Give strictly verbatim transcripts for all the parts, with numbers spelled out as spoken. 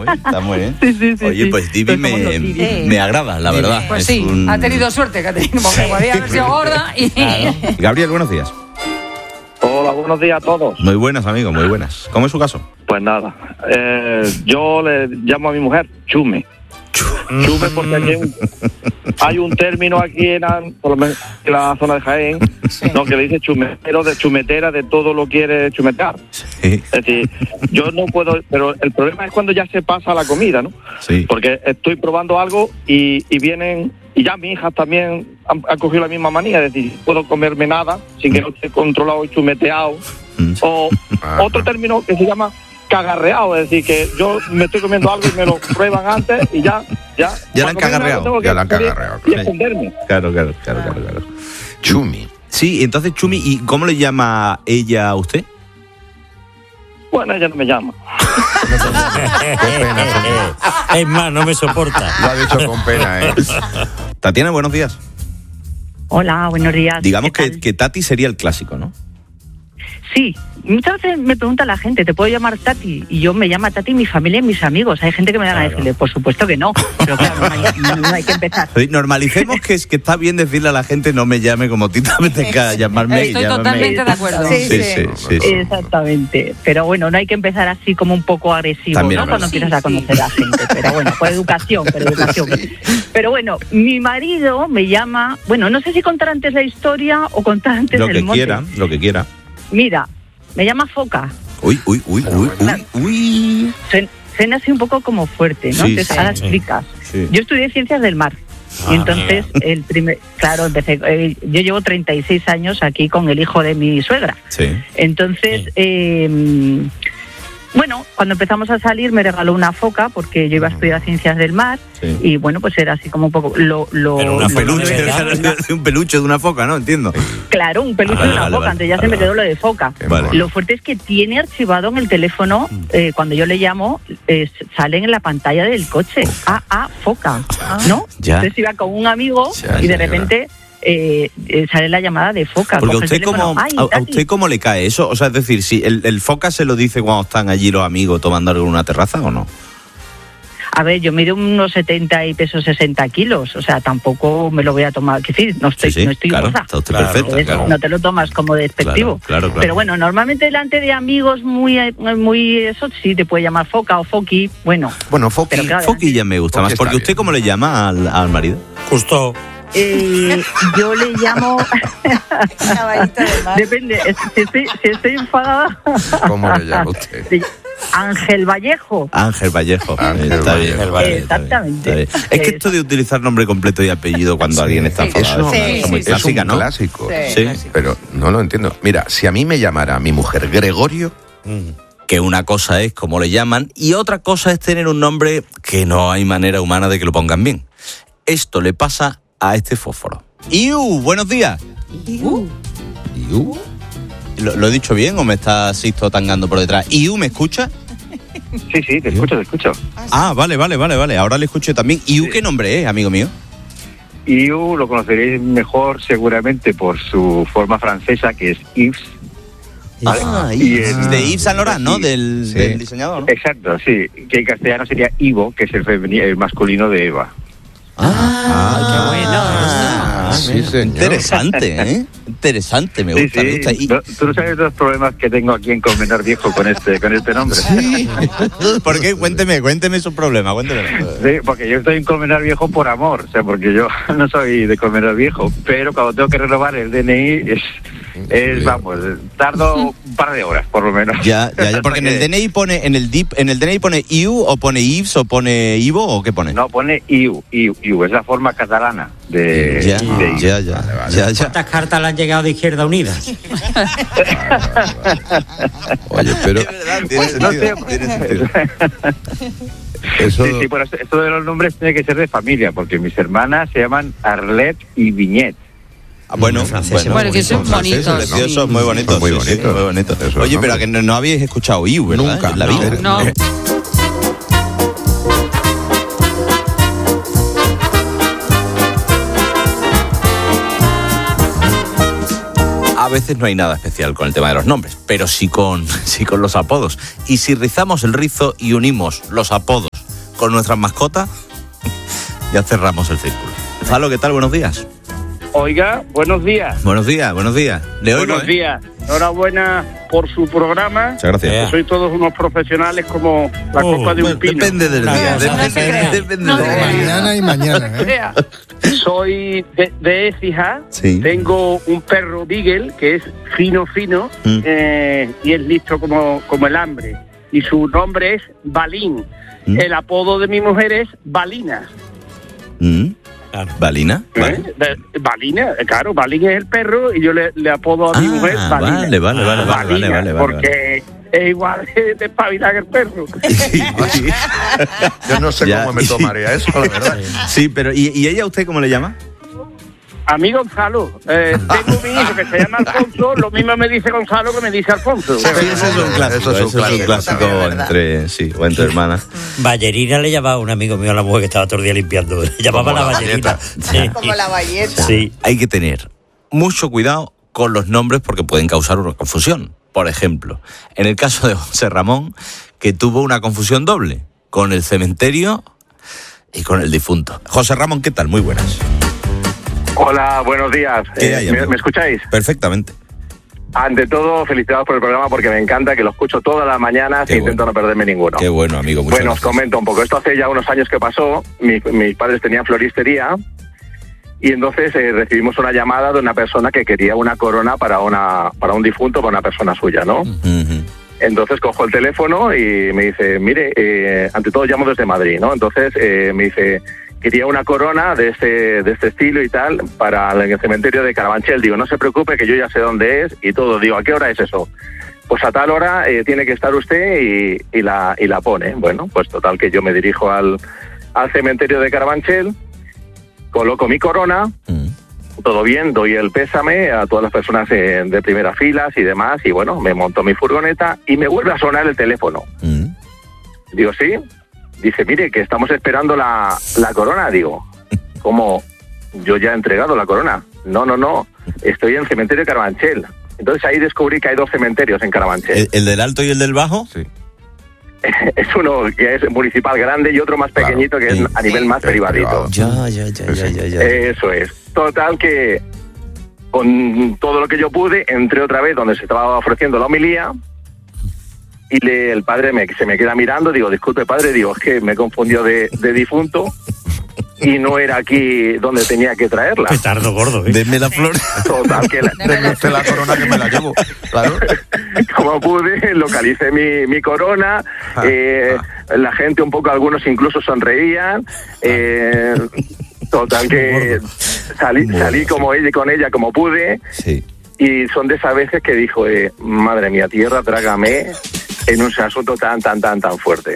muy bien, está muy bien. Sí, sí, sí, Oye, sí. pues Divi me, me agrada, la verdad. Pues Es sí, un... ha tenido suerte, que ha tenido, porque podía haber sido gorda y... Claro. Gabriel, buenos días. Hola, buenos días a todos. Muy buenas, amigo, muy buenas. ¿Cómo es su caso? Pues nada, eh, yo le llamo a mi mujer Chume. Chume porque aquí hay un, hay un término aquí en la, por lo menos en la zona de Jaén, Sí. no, que le dice chumetero, de chumetera, de todo lo quiere chumetear. Sí, Es decir, yo no puedo, pero el problema es cuando ya se pasa la comida, ¿no? sí. Porque estoy probando algo y, y vienen, y ya mis hijas también han, han cogido la misma manía, es decir, puedo comerme nada sin que no esté controlado y chumeteado. Mm. O Ajá. otro término que se llama cagarreado, es decir, que yo me estoy comiendo algo y me lo prueban antes y ya, ya. Ya la han para comerme cagarreado, algo tengo que ya la han salir cagarreado, Y claro. esconderme. Claro, claro, claro, claro, claro. Chumi. Sí, entonces, Chumi, ¿y cómo le llama ella a usted? Bueno, ella no me llama. Qué pena, señor. Es más, no me soporta. Lo ha dicho con pena, ¿eh? Tatiana, buenos días. Hola, buenos días. Digamos ¿Qué que, tal? que Tati sería el clásico, ¿no? Sí, muchas veces me pregunta la gente, ¿te puedo llamar Tati? Y yo me llamo Tati, mi familia y mis amigos. Hay gente que me da a decirle, por supuesto que no, pero claro, no hay, no, no hay que empezar. Oye, normalicemos que, es, que está bien decirle a la gente no me llame como Tita, me tenga llamarme. Estoy llámame. totalmente de acuerdo. Sí, sí, sí, sí, sí. Exactamente, pero bueno, no hay que empezar así como un poco agresivo, También ¿no? es Cuando verdad. empiezas a Sí, conocer a la gente, pero bueno, por educación, por educación. Pero bueno, mi marido me llama, bueno, no sé si contar antes la historia o contar antes Lo el que monte. quiera, lo que quiera. Mira, me llama Foca. Uy, uy, uy, uy, uy, uy. Suen- Suena así un poco como fuerte, ¿no? Sí, Entonces, sí, ahora sí. explicas. Sí. Yo estudié Ciencias del Mar. Ah, Y entonces, el primer, claro, empecé, eh, yo llevo treinta y seis años aquí con el hijo de mi suegra. Sí. Entonces, Sí. eh, bueno, cuando empezamos a salir me regaló una foca porque yo iba a estudiar Ciencias del Mar Sí. y bueno, pues era así como un poco lo... lo Pero una lo- Un peluche, ¿de verdad? de un peluche de una foca, ¿no? Entiendo. Claro, un peluche Ah, de una vale, foca, vale, antes ya vale, se me quedó vale. lo de foca. Qué Vale. mono. Lo fuerte es que tiene archivado en el teléfono, eh, cuando yo le llamo, eh, salen en la pantalla del coche, A A Foca, ¿no? Ya. Entonces iba con un amigo Ya, y de señora. repente eh, eh, sale la llamada de Foca. Porque a coge el usted, teléfono, cómo, "Ay, a, a Tati". usted cómo le cae eso, o sea, es decir, si el, el foca se lo dice cuando están allí los amigos tomando algo en una terraza o no. A ver, yo mido unos setenta y peso sesenta kilos, o sea, tampoco me lo voy a tomar, que decir, no estoy, Sí, sí, no estoy claro, gorda. está usted Claro, perfecta, Entonces, claro. no te lo tomas como despectivo. Claro, claro, claro. Pero bueno, normalmente delante de amigos muy, muy eso sí te puede llamar Foca o Foqui, bueno. Bueno, Foki. Pero claro, Foqui ya me gusta Foqui más, está porque usted bien. cómo le llama al, al marido. Justo. Eh, yo le llamo, Caballito de mar. depende, si estoy, si estoy enfadada, ¿Cómo le llama usted? Sí, Ángel Vallejo. Ángel Vallejo. Ángel está bien, Vallejo. está bien, Exactamente. está bien. Es que esto de utilizar nombre completo y apellido cuando alguien está Sí. enfadado Eso es una Sí, cosa muy sí, sí. es clásica, un ¿no? clásico. Sí. Sí. Pero no lo entiendo. Mira, si a mí me llamara mi mujer Gregorio, Que una cosa es cómo le llaman y otra cosa es tener un nombre que no hay manera humana de que lo pongan bien. Esto le pasa a este fósforo. ¡Iu! ¡Buenos días! ¿Iu? ¿Lo, lo he dicho bien o me está Sisto tangando por detrás? ¿Iu me escucha? Sí, sí, te escucho, te escucho. Ah, vale, vale, vale, vale. Ahora le escucho también. ¿Iu qué nombre es, amigo mío? Iu lo conoceréis mejor seguramente por su forma francesa, que es Yves. ¿vale? Ah, Y Yves. el- de Yves Saint Laurent, ¿no? Sí. Del, Sí. del diseñador, ¿no? Exacto, sí, que en castellano sería Ivo, que es el, femeni- el masculino de Eva. Ah, qué bueno. Ah, sí, señor. Interesante, ¿eh? Interesante, me Sí, gusta, me sí. gusta. Y- No, tú no sabes los problemas que tengo aquí en Colmenar Viejo con este, con este nombre. Sí. ¿Por qué? Cuénteme, cuénteme su problema, cuénteme. Sí, porque yo estoy en Colmenar Viejo por amor, o sea, porque yo no soy de Colmenar Viejo, pero cuando tengo que renovar el D N I es, es vamos, tardo un par de horas por lo menos. Ya, ya, ya, porque en el D N I pone, en el D I P, en el D N I pone Iu o pone Yves o pone Ivo o qué pone. No, pone Iu, Iu, Iu, es la forma catalana de, Ya, de Iu. ya, ya, Vale, vale. ya, ya. ¿Cuántas cartas le han llegado de Izquierda Unida? Oye, pero Es verdad, tiene Pues, no sentido, sé. tiene sentido. eso... Sí, sí, pero esto- esto de los nombres tiene que ser de familia, porque mis hermanas se llaman Arlette y Viñet. Ah, bueno, franceses, bueno, Bueno, que son franceses, bonitos. ¿no? preciosos, muy bonitos, Muy sí, sí, bonitos. muy bonitos. Esos Oye, pero nombres. que no, no habéis escuchado Iu, ¿verdad? Nunca, En la no. vida. No. Eh, A veces no hay nada especial con el tema de los nombres, pero sí con, sí con los apodos. Y si rizamos el rizo y unimos los apodos con nuestras mascotas, ya cerramos el círculo. Gonzalo, ¿qué tal? Buenos días. Oiga, buenos días. Buenos días, buenos días. Le oigo, Buenos ¿eh? días. Enhorabuena por su programa. Muchas gracias. Yeah. Sois todos unos profesionales como la Oh, copa de un Bueno, pino. depende del No, día. no, Depende, no se crea. depende No del se día. crea. Mañana y mañana, ¿eh? Soy de, de Écija. Sí. Tengo un perro Beagle que es fino, fino Mm. eh, y es listo como, como el hambre. Y su nombre es Balín. Mm. El apodo de mi mujer es Balina. Mm. Claro. ¿Balina? ¿Eh? Vale. De- Balina, eh, claro, Balín es el perro y yo le, le apodo a mi Ah, mujer Balina. vale, vale, vale, vale, Balina, vale, vale, porque es igual de, de espabilado que el perro. Yo no sé Ya. cómo me tomaría eso, la verdad. Sí, pero ¿y, y ella usted cómo le llama? A mí Gonzalo, eh, tengo mi hijo que se llama Alfonso, lo mismo me dice Gonzalo que me dice Alfonso. Sí, ese es un clásico, Eso es un ese es un clásico También es verdad. entre, sí, o entre hermanas. Ballerina le llamaba a un amigo mío a la mujer que estaba todo el día limpiando. Le llamaba Como la la ballerina. Sí. Como la valleta. Sí. Hay que tener mucho cuidado con los nombres porque pueden causar una confusión. Por ejemplo, en el caso de José Ramón, que tuvo una confusión doble con el cementerio y con el difunto. José Ramón, ¿qué tal? Muy buenas. Hola, buenos días. ¿Qué Eh, hay, ¿me, amigo? me escucháis? Perfectamente. Ante todo, felicidades por el programa porque me encanta, que lo escucho todas las mañanas Qué e bueno. intento no perderme ninguno. Qué bueno, amigo. Muchas Bueno, os gracias. comento un poco. Esto hace ya unos años que pasó. Mi- mis padres tenían floristería y entonces eh, recibimos una llamada de una persona que quería una corona para una para un difunto, para una persona suya, ¿no? Ujú. Entonces cojo el teléfono y me dice, mire, eh, ante todo llamo desde Madrid, ¿no? Entonces eh, me dice, quería una corona de este, de este estilo y tal para el cementerio de Carabanchel. Digo, no se preocupe que yo ya sé dónde es y todo. Digo, ¿a qué hora es eso? Pues a tal hora eh, tiene que estar usted y, y, la, y la pone. Bueno, pues total que yo me dirijo al, al cementerio de Carabanchel, coloco mi corona, Mm. todo bien, doy el pésame a todas las personas eh, de primeras filas y demás, y bueno, me monto mi furgoneta y me vuelve a sonar el teléfono. Mm. Digo, sí. Dice, mire, que estamos esperando la, la corona. Digo, ¿cómo? Yo ya he entregado la corona. No, no, no, estoy en el cementerio de Carabanchel. Entonces ahí descubrí que hay dos cementerios en Carabanchel. ¿El, el del alto y el del bajo? Sí. Es uno que es municipal grande y otro más Claro. pequeñito que Sí. es a nivel más Sí, privadito. privado. Ya, ya, ya, ya, ya, ya. Eso es. Total que con todo lo que yo pude, entré otra vez donde se estaba ofreciendo la homilía y le, el padre me, se me queda mirando, digo, disculpe padre, digo, es que me confundió de, de difunto y no era aquí donde tenía que traerla. Petardo gordo, ¿eh? Denme la flor. Total que la- Denme usted la corona que me la llevo. Claro. como pude, localicé mi, mi corona, Ah, eh, la gente un poco, algunos incluso sonreían, eh, total que salí, salí como ella con ella como pude, Sí. y son de esas veces que dijo, eh, madre mía, tierra, trágame en un asunto tan, tan, tan, tan fuerte.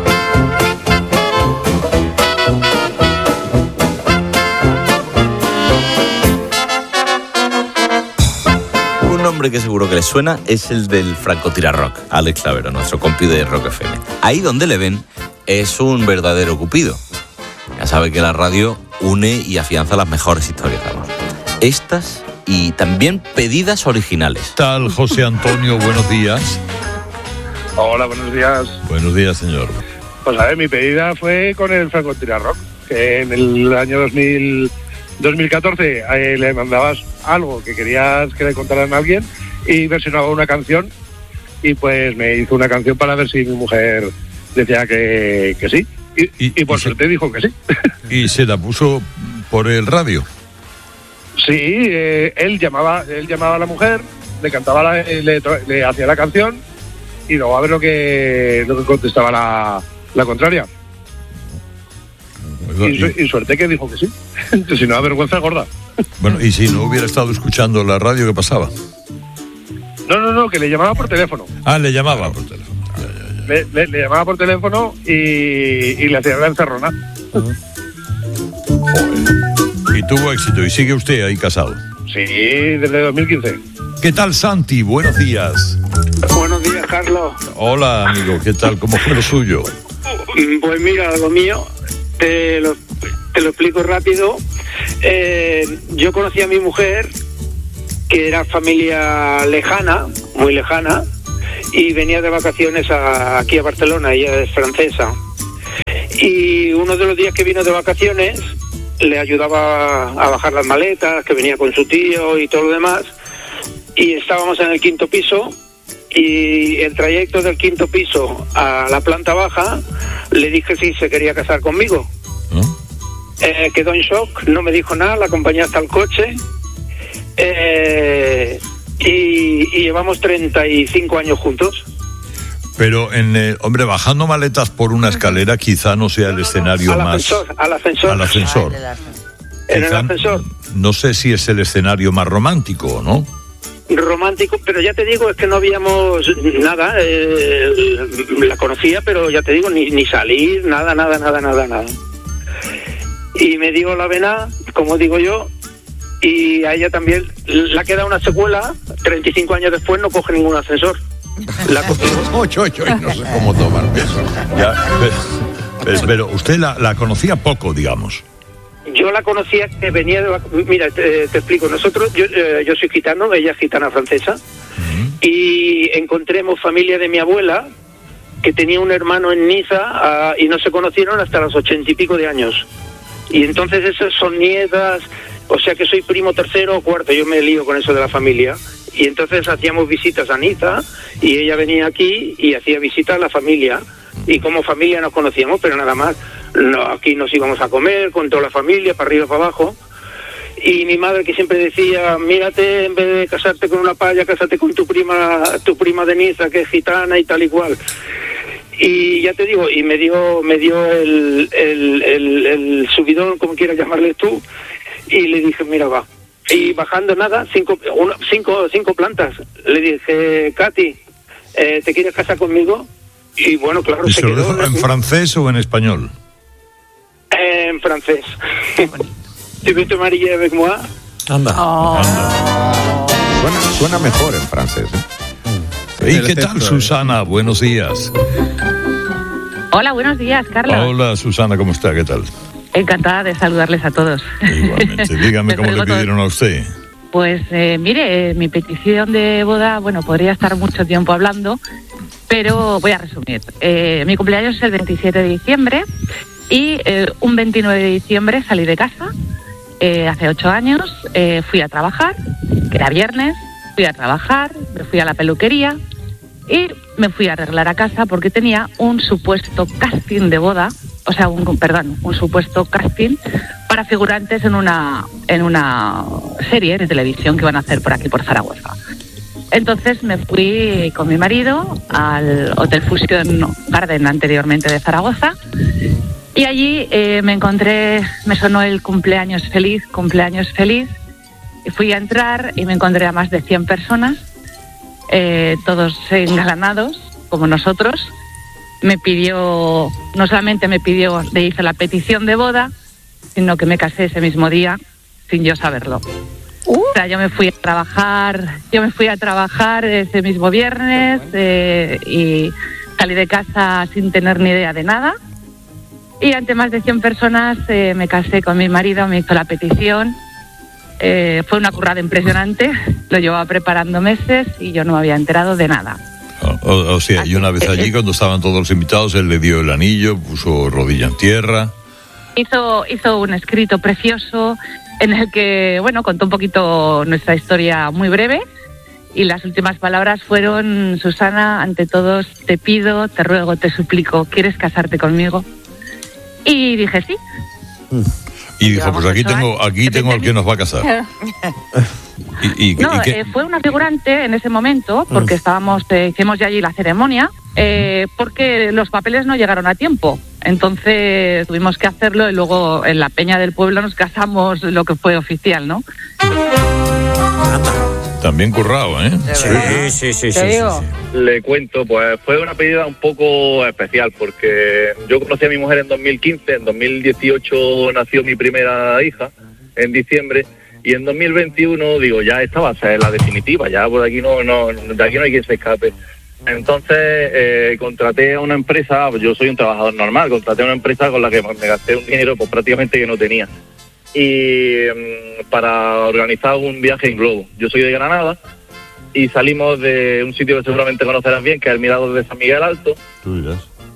Un nombre que seguro que les suena es el del francotirador, Alex Clavero, nuestro compi de Rock F M. Ahí donde le ven es un verdadero cupido. Ya sabe que la radio une y afianza las mejores historias de amor. Estas y también pedidas originales. Tal José Antonio, buenos días. Hola, buenos días. Buenos días, señor. Pues a ver, mi pedida fue con el francotirador, que en el año dos mil, dos mil catorce eh, le mandabas algo que querías que le contaran a alguien y versionaba una canción y pues me hizo una canción para ver si mi mujer decía que, que sí. Y, Y- y por y se- suerte dijo que sí. Y se la puso por el radio. Sí, eh, él llamaba él llamaba a la mujer, le cantaba, la- eh, le, tra- le hacía la canción y luego a ver lo que, lo que contestaba la, la contraria. Oiga, Y, su- y- y suerte que dijo que sí. Si no, vergüenza gorda. bueno, y si no hubiera estado escuchando la radio, ¿qué pasaba? No, no, no, que le llamaba por teléfono. Ah, le llamaba por teléfono. Le, le- le llamaba por teléfono y, y le hacía la encerrona. Y tuvo éxito. Y sigue usted ahí casado. Sí, desde dos mil quince. ¿Qué tal, Santi? Buenos días. Buenos días, Carlos. Hola, amigo. ¿Qué tal? ¿Cómo fue lo suyo? Pues mira, lo mío, te lo, te lo explico rápido. Eh, yo conocí a mi mujer, que era familia lejana, muy lejana, y venía de vacaciones a- aquí a Barcelona, ella es francesa. Y uno de los días que vino de vacaciones le ayudaba a bajar las maletas, que venía con su tío y todo lo demás, y estábamos en el quinto piso, y el trayecto del quinto piso a la planta baja le dije si se quería casar conmigo. ¿Mm? Eh, quedó en shock, no me dijo nada, la acompañé hasta el coche, eh, y, y llevamos treinta y cinco años juntos. Pero, en el, hombre, bajando maletas por una escalera quizá no sea el no, no, escenario no, al más... Ascensor, al ascensor. Al ascensor. En el ascensor. No sé si es el escenario más romántico, ¿no? Romántico, pero ya te digo, es que no habíamos nada, eh, la conocía, pero ya te digo, ni, ni salir, nada, nada, nada, nada, nada. Y me dio la vena, como digo yo, y a ella también le ha quedado una secuela, treinta y cinco años después no coge ningún ascensor. La cogió. Ocho, ocho, no sé cómo tomar eso. Ya, pero, pero usted la, la conocía poco, digamos. Yo la conocía que venía de... Mira, te, te explico. Nosotros, yo, eh, yo soy gitano, ella es gitana francesa, uh-huh. Y encontremos familia de mi abuela, que tenía un hermano en Niza, uh, y no se conocieron hasta los ochenta y pico de años. Y entonces esas son nietas, o sea que soy primo tercero o cuarto, yo me lío con eso de la familia. Y entonces hacíamos visitas a Niza, y ella venía aquí y hacía visitas a la familia. Y como familia nos conocíamos, pero nada más. No, aquí nos íbamos a comer con toda la familia, para arriba, para abajo. Y mi madre, que siempre decía, mírate, en vez de casarte con una paya, cásate con tu prima, tu prima de Niza, que es gitana y tal y cual. Y ya te digo, y me dio, me dio el, el, el, el subidón, como quieras llamarle tú, y le dije, mira, va. Y bajando nada, cinco, uno, cinco, cinco plantas, le dije, Katy, eh, ¿te quieres casar conmigo? Y bueno, claro, ¿Y se se lo quedó dijo en francés o en español? En francés. ¿Tu veux te marier avec moi? Anda. Oh. Anda. Suena, suena mejor en francés, ¿eh? ¿Y qué tal, Susana? Buenos días. Hola, buenos días, Carlos. Hola, Susana, ¿cómo está? ¿Qué tal? Encantada de saludarles a todos. Igualmente. Dígame cómo le pidieron todo. a usted. Pues eh, mire, eh, mi petición de boda, bueno, podría estar mucho tiempo hablando, pero voy a resumir. Eh, mi cumpleaños es el veintisiete de diciembre y eh, un veintinueve de diciembre salí de casa. Eh, hace ocho años eh, fui a trabajar, que era viernes, fui a trabajar, me fui a la peluquería y me fui a arreglar a casa porque tenía un supuesto casting de boda, o sea, un, perdón, un supuesto casting para figurantes en una, en una serie de televisión que iban a hacer por aquí, por Zaragoza. Entonces me fui con mi marido al Hotel Fusion Garden anteriormente de Zaragoza y allí eh, me encontré, me sonó el cumpleaños feliz, cumpleaños feliz, y fui a entrar y me encontré a más de cien personas, eh, todos engalanados como nosotros. Me pidió, no solamente me pidió, le hice la petición de boda, sino que me casé ese mismo día sin yo saberlo. Uh. O sea, yo me fui a trabajar, yo me fui a trabajar ese mismo viernes eh, y salí de casa sin tener ni idea de nada. Y ante más de cien personas eh, me casé con mi marido, me hizo la petición. Eh, fue una currada impresionante, lo llevaba preparando meses y yo no me había enterado de nada. O, o sea, y una vez allí, cuando estaban todos los invitados, él le dio el anillo, puso rodilla en tierra. Hizo, hizo un escrito precioso en el que, bueno, contó un poquito nuestra historia muy breve y las últimas palabras fueron: Susana, ante todos te pido, te ruego, te suplico, ¿quieres casarte conmigo? Y dije sí. Y dijo, pues aquí tengo, aquí tengo al que nos va a casar. ¿Y, y, no, y qué? Eh, fue una figurante en ese momento, porque estábamos, eh, hicimos ya allí la ceremonia, eh, porque los papeles no llegaron a tiempo. Entonces tuvimos que hacerlo y luego en la peña del pueblo nos casamos, lo que fue oficial, ¿no? También currado, ¿eh? Sí, sí, sí, sí, sí, sí. Le cuento, pues fue una pedida un poco especial, porque yo conocí a mi mujer en dos mil quince, en dos mil dieciocho nació mi primera hija, en diciembre, y en dos mil veintiuno, digo, ya esta va a ser la definitiva, ya por aquí no, no, de aquí no hay quien se escape. Entonces eh, contraté a una empresa, yo soy un trabajador normal, contraté a una empresa con la que me gasté un dinero pues prácticamente que no tenía. Y um, para organizar un viaje en globo. Yo soy de Granada y salimos de un sitio que seguramente conocerás bien, que es el Mirador de San Miguel Alto. Tú dirás.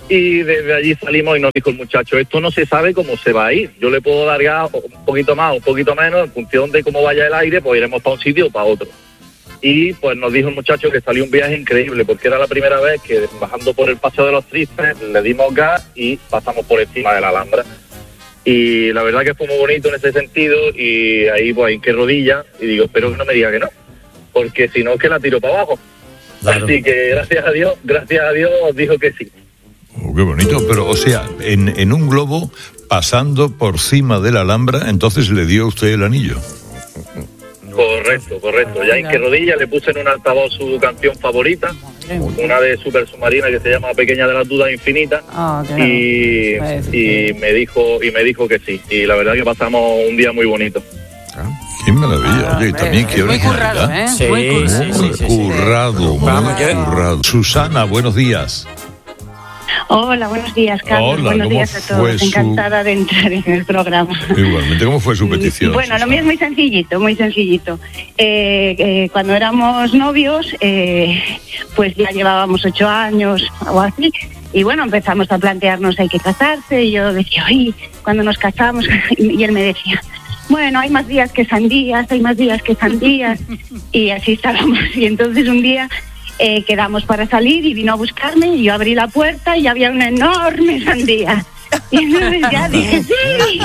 Y desde allí salimos y nos dijo el muchacho, esto no se sabe cómo se va a ir. Yo le puedo dar gas un poquito más, un poquito menos, en función de cómo vaya el aire, pues iremos para un sitio o para otro. Y pues nos dijo el muchacho que salió un viaje increíble, porque era la primera vez que bajando por el Paseo de los Tristes le dimos gas y pasamos por encima de la Alhambra. Y la verdad que fue muy bonito en ese sentido, y ahí pues hinqué rodillas y digo, espero que no me diga que no, porque si no es que la tiro para abajo. Claro. Así que gracias a Dios, gracias a Dios dijo que sí. Oh, qué bonito, pero o sea, en, en un globo pasando por cima de la Alhambra, entonces le dio usted el anillo. Correcto, correcto. Ya en que rodilla le puse en un altavoz su canción favorita, una de Super Submarina que se llama Pequeña de las Dudas Infinitas, oh, claro. y, y me dijo y me dijo que sí. Y la verdad que pasamos un día muy bonito. Qué maravilla. Oye, y también qué originalidad. Muy currado, ¿eh? Sí, muy currado. Sí, sí, sí, currado, sí. Muy Vamos, currado. Susana, buenos días. Hola, buenos días, Carlos. Hola, buenos días a todos. Encantada su... de entrar en el programa. Igualmente, ¿cómo fue su petición? Bueno, Susana? Lo mío es muy sencillito, muy sencillito. Eh, eh, cuando éramos novios, eh, pues ya llevábamos ocho años o así, y bueno, empezamos a plantearnos hay que casarse, y yo decía, oye, cuando nos casamos, y él me decía, bueno, hay más días que sandías, hay más días que sandías, y así estábamos. Y entonces un día... Eh, quedamos para salir y vino a buscarme y yo abrí la puerta y había una enorme sandía. Y entonces ya dije sí.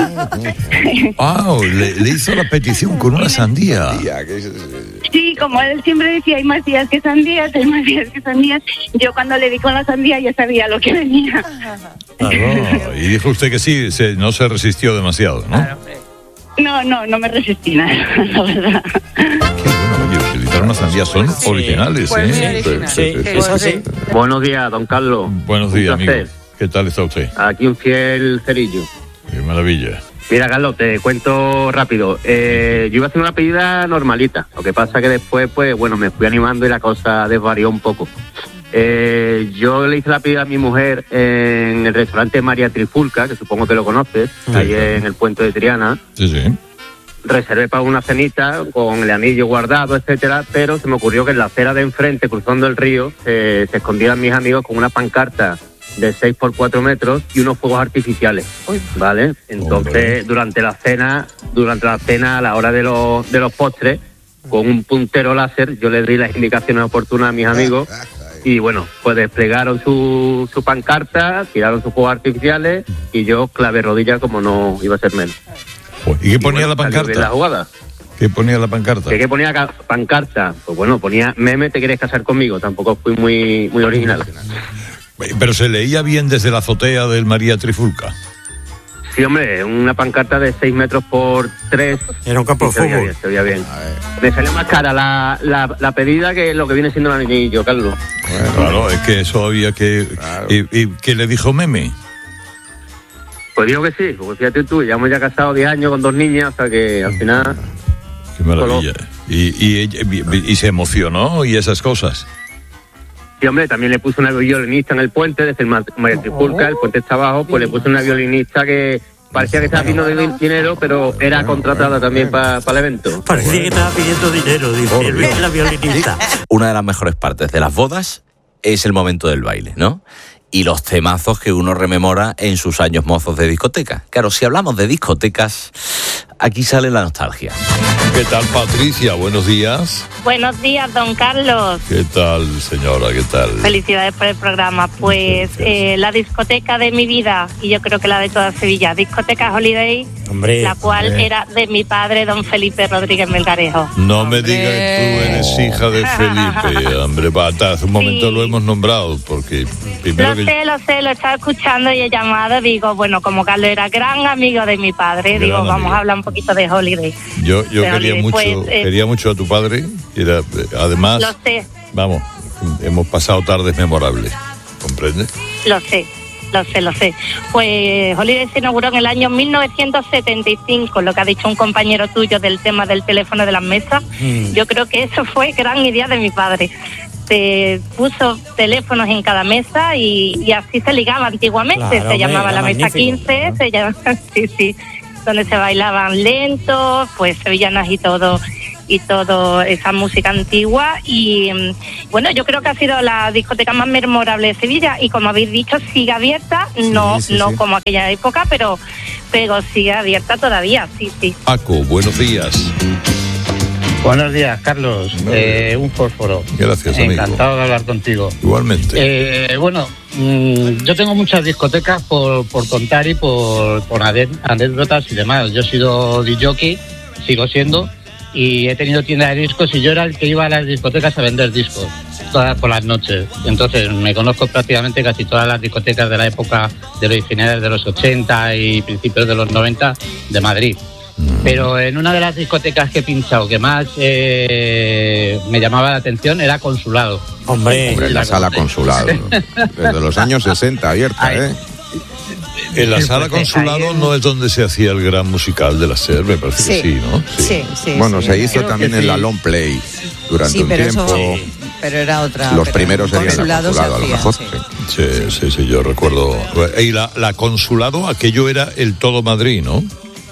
Wow, le, le hizo la petición con una sandía. Sí, como él siempre decía, hay más días que sandías, hay más días que sandías. Yo cuando le di con la sandía ya sabía lo que venía. Claro, y dijo usted que sí, se, no se resistió demasiado, ¿no? No, no, no me resistí nada, la verdad. Utilizar unas sandías son sí. originales, pues ¿eh? Original. Sí, sí, sí, sí. Buenos días, don Carlos. Buenos días, amigo. ¿Qué tal está usted? Aquí un fiel cerillo. Qué maravilla. Mira, Carlos, te cuento rápido. Eh, yo iba a hacer una pedida normalita. Lo que pasa que después, pues, bueno, me fui animando y la cosa desvarió un poco. Eh, yo le hice la pedida a mi mujer en el restaurante María Trifulca, que supongo que lo conoces, sí, ahí claro. En el puente de Triana. Sí, sí. Reservé para una cenita con el anillo guardado, etcétera, pero se me ocurrió que en la acera de enfrente, cruzando el río, eh, se escondían mis amigos con una pancarta de seis por cuatro metros y unos fuegos artificiales, Uy. ¿vale? Entonces, Hombre. durante la cena, durante la cena, a la hora de los, de los postres, con un puntero láser, yo les di las indicaciones oportunas a mis amigos y, bueno, pues desplegaron su, su pancarta, tiraron sus fuegos artificiales y yo clavé rodilla como no iba a ser menos. ¿Y qué ponía y bueno, la pancarta? La jugada. ¿Qué ponía la pancarta? ¿Qué, qué ponía la pancarta? Pues bueno, ponía meme, ¿te quieres casar conmigo? Tampoco fui muy muy original. Pero se leía bien desde la azotea del María Trifulca. Sí, hombre, una pancarta de seis metros por tres. Era un campo de fútbol. Se veía bien, se veía bien. Me salió más cara la, la, la pedida que lo que viene siendo el anillo, Carlos. Bueno, claro, es que eso había que... Claro. ¿Y, y qué le dijo meme? Pues digo que sí, porque fíjate tú, ya hemos ya casado diez años con dos niñas, o sea que al final... Qué maravilla. Y, y, y, y se emocionó y esas cosas. Sí, hombre, también le puse una violinista en el puente, desde el María Trifulca, el puente está abajo, pues le puse una violinista que parecía que estaba pidiendo dinero, pero era contratada también para pa el evento. Parecía que estaba pidiendo dinero, dice la violinista. Una de las mejores partes de las bodas es el momento del baile, ¿no? Y los temazos que uno rememora en sus años mozos de discoteca. Claro, si hablamos de discotecas, aquí sale la nostalgia. ¿Qué tal, Patricia? Buenos días. Buenos días, don Carlos. ¿Qué tal, señora? ¿Qué tal? Felicidades por el programa. Pues eh, la discoteca de mi vida, y yo creo que la de toda Sevilla, discoteca Holiday, hombre, la cual hombre. era de mi padre, don Felipe Rodríguez Melgarejo. No hombre. me digas que tú eres hija de Felipe, hombre. Hace un momento sí. lo hemos nombrado, porque primero Lo que... sé, lo sé, lo he estado escuchando y he llamado, digo, bueno, como Carlos era gran amigo de mi padre, gran digo, amigo. Vamos a hablar un poquito de Holiday. Yo, yo de quería Holiday. mucho, Pues, eh, quería mucho a tu padre, era, además, lo sé. Vamos, hemos pasado tardes memorables, ¿comprendes? Lo sé, lo sé, lo sé. Pues Holiday se inauguró en el año mil novecientos setenta y cinco, lo que ha dicho un compañero tuyo del tema del teléfono de las mesas. Mm. Yo creo que eso fue gran idea de mi padre. Se puso teléfonos en cada mesa y, y así se ligaba antiguamente. Claro, se llamaba la mesa quince, ¿no? se llamaba, sí, sí, donde se bailaban lentos, pues sevillanas y todo. y toda esa música antigua. Y bueno, yo creo que ha sido la discoteca más memorable de Sevilla, y como habéis dicho, sigue abierta, no sí, sí, no sí. como aquella época, pero, pero sigue abierta todavía, sí, sí. Paco, buenos días. Buenos días, Carlos. Eh, un fósforo. Gracias, amigo. Encantado de hablar contigo. Igualmente. Eh, bueno, mmm, yo tengo muchas discotecas por, por contar y por, por anécdotas y demás. Yo he sido D J, sigo siendo, y he tenido tienda de discos, y yo era el que iba a las discotecas a vender discos todas por las noches. Entonces me conozco prácticamente casi todas las discotecas de la época de los finales de los ochenta y principios de los noventa de Madrid. Pero en una de las discotecas que he pinchado que más eh, me llamaba la atención era Consulado. Hombre, Hombre la sala Consulado. Desde los años sesenta abierta, ¿eh? En la sala Consulado no es donde se hacía el gran musical de la SER, me parece Sí. que sí, ¿no? Sí, sí, Bueno, sí. se hizo Creo también que en sí. la Long Play durante Sí, un pero tiempo. eso- pero era otra. Los pero primeros serían la Consulado se Consulado, a lo hacía, mejor. sí. Sí, sí, sí, yo recuerdo. Y la, la Consulado, aquello era el todo Madrid, ¿no?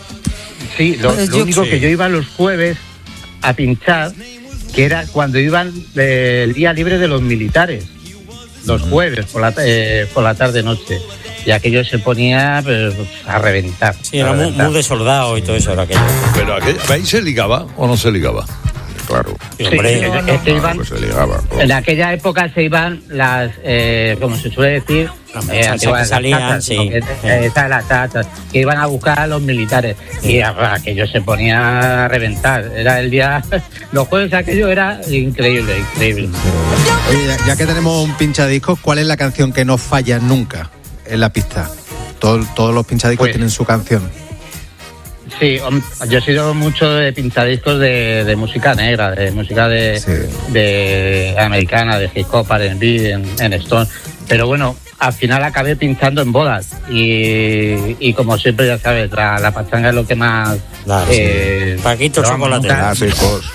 Sí, lo, Pues lo yo- único sí. que yo iba los jueves a pinchar, que era cuando iban eh, el día libre de los militares, los jueves por la, eh, por la tarde-noche. Y aquello se ponía pues, a reventar. Sí, era muy, muy de soldado y todo eso era aquello. Pero aquello, ¿ahí se ligaba o no se ligaba? Claro. Sí, hombre. Sí, No, es- no, es que no, iban- pues se ligaba. En aquella época se iban las, eh, como se suele decir, Las eh, muchachas antiguas que salían, chachas, sí. ¿no? Que- eh, esas las chachas, que iban a buscar a los militares. Y ah, aquello se ponía a reventar. Era el día, los jueves aquello era increíble, increíble. Oye, ya, ya que tenemos un pinchadiscos, ¿cuál es la canción que no falla nunca en la pista? Todo- todos los pinchadiscos Pues- tienen su canción. Sí, hom- yo he sido mucho de pinchadiscos de, de música negra, de música de, de americana, de hip hop, R and B, en, en Stone. Pero bueno, al final acabé pinchando en bodas. Y, y como siempre, ya sabes, la, la pachanga es lo que más... Claro, eh, sí. Paquito pero vamos, Chocolate. nunca- Clásicos.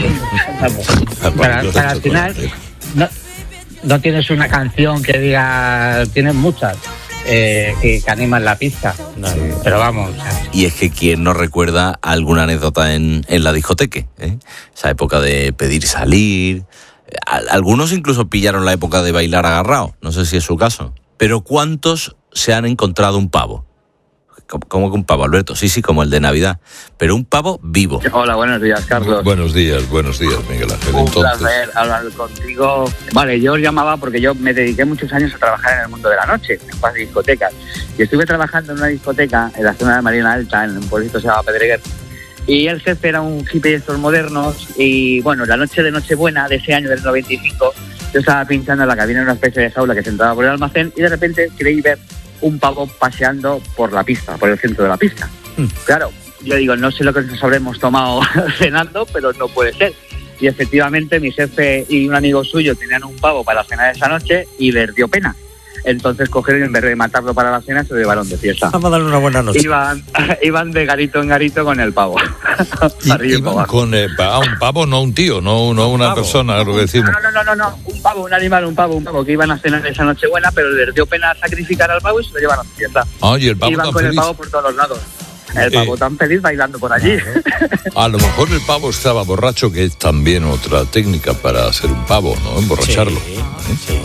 para, para al final no, no tienes una canción que diga, tienes muchas eh, que, que animan la pista, pero vamos. Y es que quien no recuerda alguna anécdota en, en la discoteca, ¿eh? Esa época de pedir salir. A- Algunos incluso pillaron la época de bailar agarrado, no sé si es su caso. Pero ¿cuántos se han encontrado un pavo? ¿Cómo, cómo que un pavo, Alberto? Sí, sí, como el de Navidad. Pero un pavo vivo. Hola, buenos días, Carlos. Buenos días, buenos días, Miguel Ángel. Un Entonces, placer hablar contigo. Vale, yo os llamaba porque yo me dediqué muchos años a trabajar en el mundo de la noche, en las discotecas. Y estuve trabajando en una discoteca en la zona de Marina Alta, en un pueblito que se llama Pedreguer. Y el jefe era un hippie de estos modernos. Y bueno, la noche de Nochebuena de ese año del noventa y cinco, yo estaba pinchando en la cabina en una especie de jaula que se entraba por el almacén, y de repente creí ver un pavo paseando por la pista, por el centro de la pista. Claro, yo digo, no sé lo que nos habremos tomado cenando, pero no puede ser. Y efectivamente mi jefe y un amigo suyo tenían un pavo para la cena de esa noche y les dio pena. Entonces cogieron y en vez de matarlo para la cena se lo llevaron de fiesta. Vamos a darle una buena noche. Iban, iban de garito en garito con el pavo. y- Arriba y iban para abajo. con eh, pa- un pavo, no un tío, no, no una persona, lo que decimos. No, no, no, no, no, un pavo, un animal, un pavo, un pavo, que iban a cenar esa noche buena, pero les dio pena sacrificar al pavo y se lo llevaron de fiesta. Ah, y el pavo Iban tan con el feliz. pavo por todos los lados. El Eh. pavo tan feliz bailando por allí. A lo mejor el pavo estaba borracho, que es también otra técnica para hacer un pavo, ¿no? Emborracharlo. ¿eh?